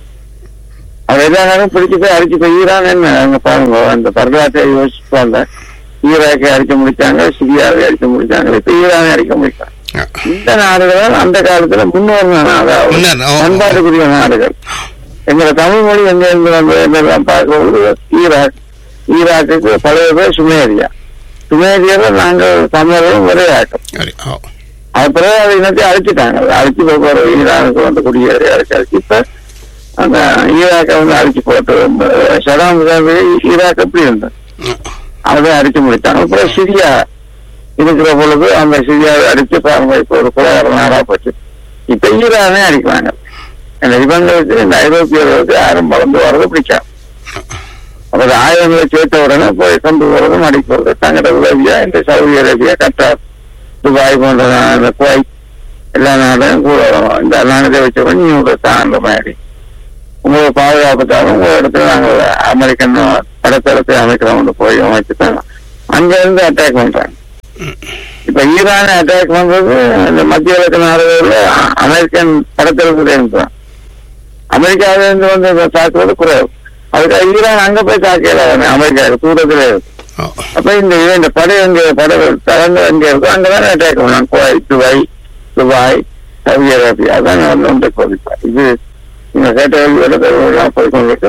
அவர் எதாலும் பிடிச்சி போய் அடிச்சு போய் ஈரான் என்ன அங்க பாருங்க அந்த வரலாற்றை யோசிப்பாங்க. ஈராக்கை அடிக்க முடிச்சாங்க சிரியாவை அடிக்க முடிச்சாங்க இப்ப ஈரானை அடிக்க முடிச்சாங்க. இந்த நாடுகள் அந்த காலத்துல முன்னோர் பண்பாட்டுக்குரிய நாடுகள். எங்களை தமிழ் மொழி எங்க இருந்து வந்து என்னெல்லாம் பார்க்கும்போது ஈராக்குக்கு பழைய பேர் சுமேரியால நாங்கள் தமிழர்களும் ஒரே ஆக்கம். அப்புறம் அதை இன்னத்தையும் அழிச்சுட்டாங்க. அழிச்சு போகிற ஈரானுக்கு வந்து குடியேறி அழிச்சு இப்ப அந்த ஈராக்கை வந்து அழிச்சு போட்டு சதாம் ஈராக் எப்படி இருந்தது அதை அடிச்சு முடித்தாங்க. அப்புறம் சிரியா இருக்கிற பொழுது அந்த சிரியாவை அடிச்சு பாருங்க இப்ப ஒரு குலகார நாடா போச்சு. இப்ப ஈரானே அடிக்கிறாங்க. இவங்களுக்கு இந்த ஐரோப்பியர்களுக்கு யாரும் வளர்ந்து வர்றது பிடிக்காது. அவர் ஆயுதங்களை சேர்த்த உடனே போய் கொண்டு போறதும் அடிக்கிறது தங்கட உதவியா இந்த சவுதி அரேபியா கட்டார் துபாய் போன்ற குவைத் எல்லா நாடும் கூட இந்த நாடத்தை வச்ச நீங்க தாண்ட மாதிரி உங்களுக்கு பாதுகாப்புக்காக உங்க இடத்துல நாங்கள் அமெரிக்கன் படத்தளத்தை அமைக்கிறவங்க போய் அமைச்சுட்டாங்க. அங்க இருந்து அட்டாக் பண்றாங்க. இப்ப ஈரானை அட்டாக் பண்றது இந்த மத்திய கிழக்கு நாடுகள்ல அமெரிக்கன் படத்தளத்துல இருக்கிறான். அமெரிக்காவில இருந்து வந்து தாக்குவது குறைவு. அதுக்காக ஈரான் அங்க போய் தாக்கல அமெரிக்காவுக்கு தூரத்துல இருக்கு. அப்ப இந்த படை எங்க படை தளங்கள் எங்க இருக்கோ அங்கதானே அட்டாக் பண்ணாங்க. குவைத் துபாய் சவுதி அரேபியா அதான் ஒன்றை கொதிப்பா. இது நீங்க கேட்ட கேள்வியோட போய் கொண்டிருக்கு.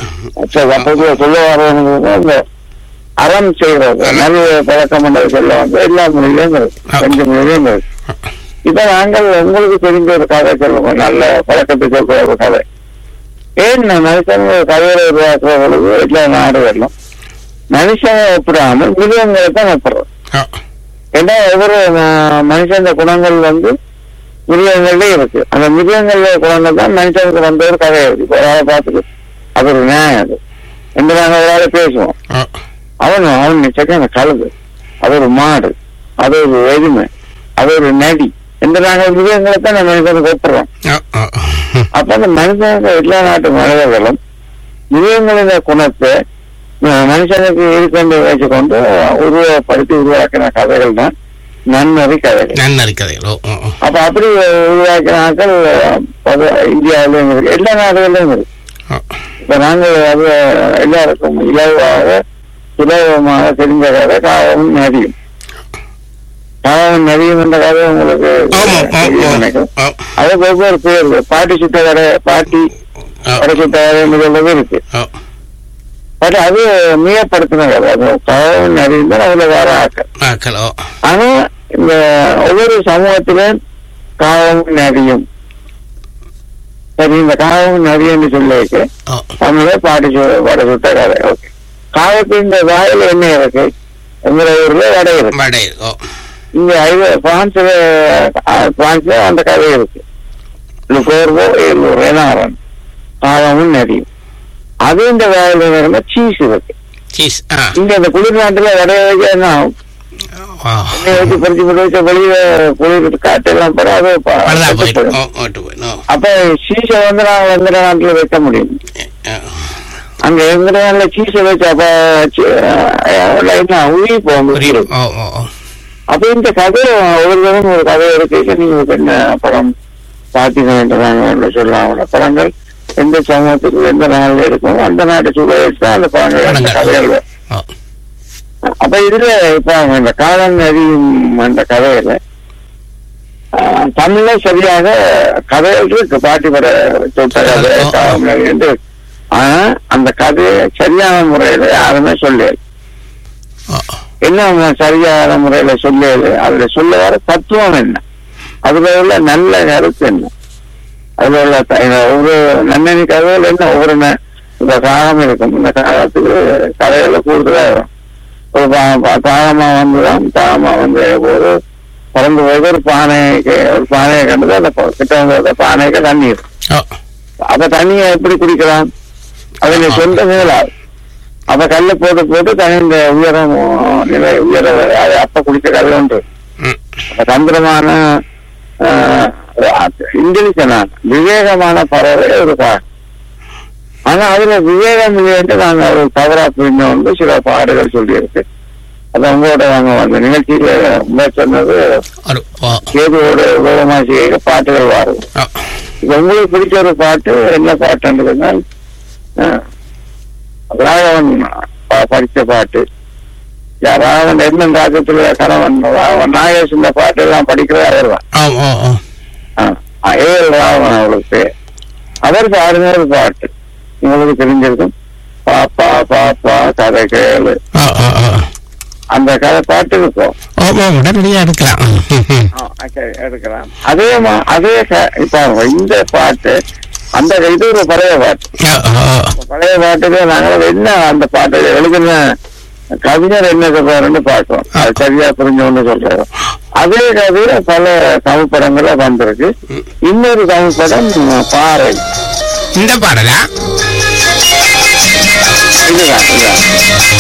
சொல்ல வரவங்க இந்த அறம் செய்யறது நல்ல பழக்கம் பண்ணது சொல்ல வந்து எல்லா மொழியிலும் இருக்கு 5 மொழியிலும் இருக்கு. இப்ப நாங்கள் உங்களுக்கு தெரிஞ்ச ஒரு கதை சொல்லுவோம். நல்ல பழக்கத்தை சொல்ற ஒரு கதை. ஏன் மனுஷன் கதையில உருவாக்குற பொழுது எல்லா நாடுகளும் மனுஷனை ஒப்பிடாமல் மிருகங்களை தான் ஒப்பிடுறோம். ஏன்னா ஒவ்வொரு மனுஷன் குணங்கள் வந்து மிருகங்கள்ல இருக்கு. அந்த மிருகங்கள்ல குணங்கள் தான் மனுஷனுக்கு வந்த ஒரு கதை இருக்கு. இப்போ ஒரு ஆளை பார்த்துட்டு அது ஒரு நியாயம். அது எந்த நாங்கள் ஒரு ஆளை பேசுவோம் அவன் நிச்சயம் கழுது அது ஒரு மாடு அது ஒரு எருமை அது ஒரு நடி எந்த நாங்கள் மிருகங்களை தான் நம்ம மனுஷனுக்கு ஒப்புறோம். அப்ப அந்த மனுஷனுக்கு எல்லா நாட்டு மனிதர்களும் மிருகங்களின் குணத்தை மனுஷனுக்கு இருக்கொண்டு வச்சுக்கொண்டு உருவப்படுத்தி உருவாக்கின கதைகள் தான் நன்னறி கதைகள். அப்ப அப்படி உருவாக்கின ஆட்கள் இந்தியாவிலும் இருக்கு எல்லா நாடுகளிலும் இருக்கு. இப்ப நாங்கள் அது எல்லாருக்கும் சுலபமாக தெரிஞ்ச கதை காவமும் நதியும். காவமும் நதியும் என்ற கதை உங்களுக்கு அதுக்கு ஒவ்வொரு பேர் பாட்டி சுட்ட கடை பாட்டி கடை சுட்ட கதை இருக்கு. பட் அது மிகப்படுத்தின கதை. அது காவமும் நதியும் தான் அதுல வேற ஆக்கள். ஆனா இந்த ஒவ்வொரு சமூகத்திலும் காவமும் நதியும் சரி இந்த காவமும் நதியும் சொல்லி தமிழ பாட்டி சுட்ட கதை. ஓகே காவத்தின் வாயில என்ன இருக்கு எங்கிற ஊர்ல வடை இருக்கு. இங்க பிரான்ஸ்ல அந்த கதை இருக்கு. காவமும் நதியும் அது இந்த வாயில சீஸ் இருக்கு. இங்க இந்த குளிர் நாட்டுல வடைய வைக்க என்ன ஓ. எண்ணெய் வச்சு பறிச்சு போட்டு வச்ச வெளியில குளிர் காற்றெல்லாம் போற அது பழுதா கெட்டு போயிட்டு போயிடும். ஓட்டு போயிடும். அப்ப சீசை வந்து நாங்க எந்திர நாட்டுல வைக்க முடியும். அங்க எந்திர நாட்டுல சீசை வச்சு அப்ப என்ன உயிரி போகும். ஓ ஓ ஓ. அப்ப இந்த கதை ஒவ்வொருவரும் ஒரு கதை இருக்கு. நீங்க என்ன படம் பாத்தீங்கன்றாங்க சொல்லலாம். படங்கள் எந்த சமூகத்துக்கு எந்த நாளில் இருக்கும் அந்த நாட்டு சூழலுக்கு தான் அந்த படங்கள் கதைகள். அப்ப இதுல இப்ப இந்த காலம் அறியும் அந்த கதையில தமிழ்ல சரியாக கதைகள் இருக்கு. பாட்டிப்பட தொட்ட கதை காலம் என்று. ஆனா அந்த கதையை சரியான முறையில யாருமே சொல்லல. என்ன சரியான முறையில சொல்லல, அதுல சொல்ல வர தத்துவம் என்ன, அதுல உள்ள நல்ல கருத்து என்ன, அதுல உள்ள ஒரு நன்னணி கதைகள் என்ன, ஒவ்வொரு இந்த காலம் இருக்கும். இந்த காலத்துக்கு கதைகளை கூடுதலா வரும். ஒரு தாகமா வந்துதான் தாகமா வந்து ஒரு பறந்து போது ஒரு பானையை கண்டது. அந்த கிட்ட வந்து பானைக்கு தண்ணீர். அப்ப தண்ணியை எப்படி குடிக்கலாம், அதை சொந்த மேலாது. அப்ப கல்ல போட்டு போட்டு தனி இந்த உயரம் நிலை உயர அப்ப குடிச்ச கதை ஒன்று. தந்திரமான இன்டெலிஜென்டான விவேகமான பறவை ஒரு காரணம். ஆனா அதுல விவேகம் இல்லைன்னு நாங்க ஒரு தவறா புரிஞ்ச வந்து சில பாடுகள் சொல்லி இருக்கு. அது உங்களோட நாங்க அந்த நிகழ்ச்சியில சொன்னது கேதுவோட உலகமாசிய பாட்டுகள் வாருது. இப்ப உங்களுக்கு பிடிச்ச ஒரு பாட்டு என்ன பாட்டுன்றதுன்னா ராகவன் படிச்ச பாட்டு. ராகவன் என்ன ராஜத்துல கணவன் நாகேஷ் இந்த பாட்டு எல்லாம் படிக்கிறது அவர் தான். ராகவன் அவளுக்கு அவர் பாடுன ஒரு பாட்டு உங்களுக்கு தெரிஞ்சிருக்கும். பாப்பா பாப்பா கதை கேளு, அந்த கதை பாட்டு இருக்கும். எடுக்கலாம். அதே இப்ப இந்த பாட்டு அந்த இது ஒரு பழைய பாட்டு. பழைய பாட்டுக்கு நாங்கள் என்ன அந்த பாட்டு எழுதின கவிஞர் என்ன சொல்றாருன்னு பார்க்கிறோம். அது சரியா புரிஞ்சோன்னு சொல்றோம். அதே கதையில பல தமிழ் படங்கள வந்திருக்கு. இன்னொரு தமிழ் படம் பாறை. இந்த பாடலா இதுதான்